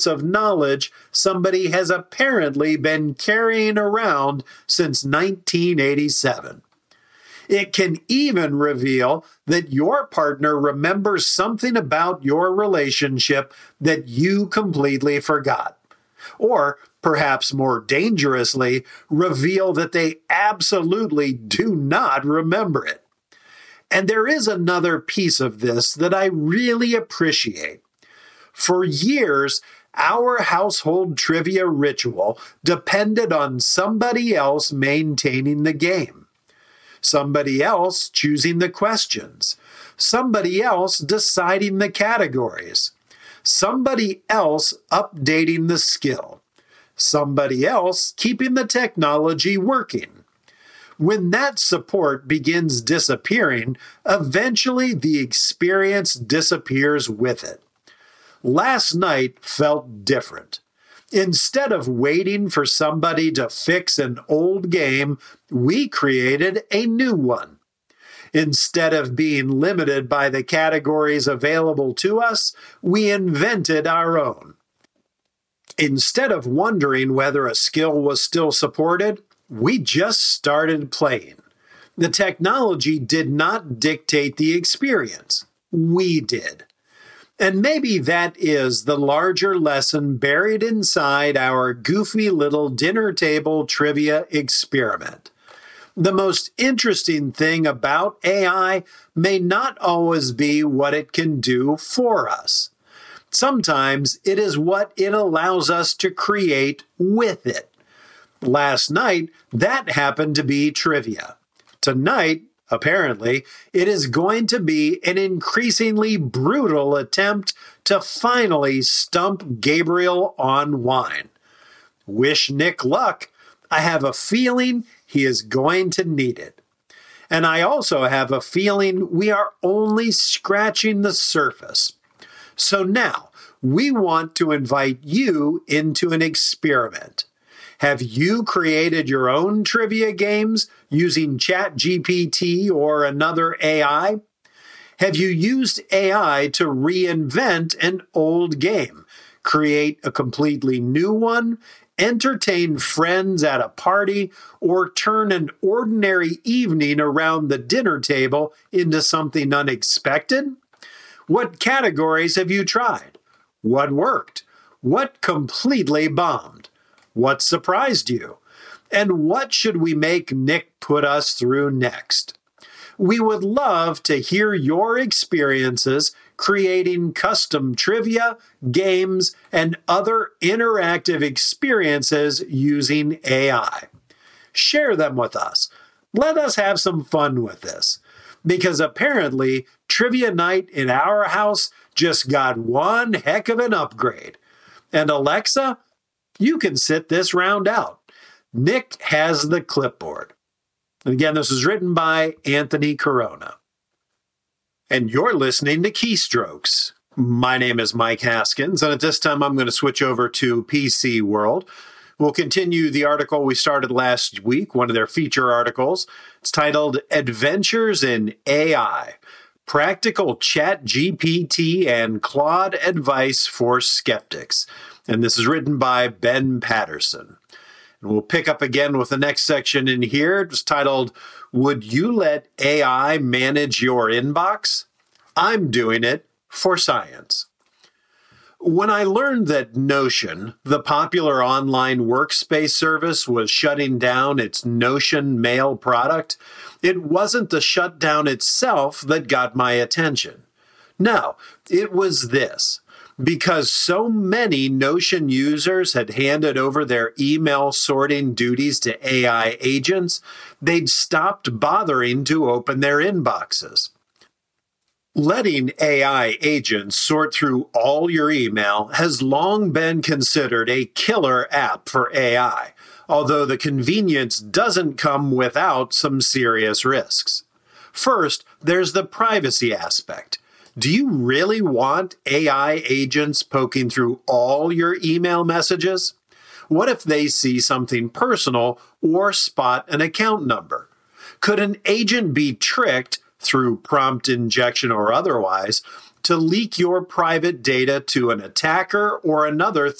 of knowledge somebody has apparently been carrying around since 1987. It can even reveal that your partner remembers something about your relationship that you completely forgot. Or, perhaps more dangerously, reveal that they absolutely do not remember it. And there is another piece of this that I really appreciate. For years, our household trivia ritual depended on somebody else maintaining the game. Somebody else choosing the questions. Somebody else deciding the categories. Somebody else updating the skill. Somebody else keeping the technology working. When that support begins disappearing, eventually the experience disappears with it. Last night felt different. Instead of waiting for somebody to fix an old game, we created a new one. Instead of being limited by the categories available to us, we invented our own. Instead of wondering whether a skill was still supported, we just started playing. The technology did not dictate the experience. We did. And maybe that is the larger lesson buried inside our goofy little dinner table trivia experiment. The most interesting thing about AI may not always be what it can do for us. Sometimes it is what it allows us to create with it. Last night, that happened to be trivia. Tonight, apparently, it is going to be an increasingly brutal attempt to finally stump Gabriel on wine. Wish Nick luck. I have a feeling he is going to need it. And I also have a feeling we are only scratching the surface. So now, we want to invite you into an experiment. Have you created your own trivia games using ChatGPT or another AI? Have you used AI to reinvent an old game, create a completely new one, entertain friends at a party, or turn an ordinary evening around the dinner table into something unexpected? What categories have you tried? What worked? What completely bombed? What surprised you? And what should we make Nick put us through next? We would love to hear your experiences creating custom trivia, games, and other interactive experiences using AI. Share them with us. Let us have some fun with this. Because apparently, trivia night in our house just got one heck of an upgrade. And Alexa, you can sit this round out. Nick has the clipboard. And again, this is written by Anthony Corona. And you're listening to Keystrokes. My name is Mike Haskins, and at this time I'm going to switch over to PC World. We'll continue the article we started last week, one of their feature articles. It's titled Adventures in AI, Practical ChatGPT and Claude Advice for Skeptics. And this is written by Ben Patterson. And we'll pick up again with the next section in here. It's titled, Would You Let AI Manage Your Inbox? I'm Doing It for Science. When I learned that Notion, the popular online workspace service, was shutting down its Notion Mail product, it wasn't the shutdown itself that got my attention. No, it was this. Because so many Notion users had handed over their email sorting duties to AI agents, they'd stopped bothering to open their inboxes. Letting AI agents sort through all your email has long been considered a killer app for AI, although the convenience doesn't come without some serious risks. First, there's the privacy aspect. Do you really want AI agents poking through all your email messages? What if they see something personal or spot an account number? Could an agent be tricked, through prompt injection or otherwise, to leak your private data to an attacker or another